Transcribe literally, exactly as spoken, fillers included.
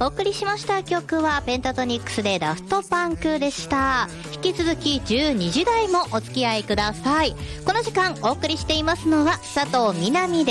お送りしました曲はペンタトニックスでダフトパンクでした。引き続きじゅうにじ台もお付き合いください。この時間お送りしていますのは佐藤みなみです。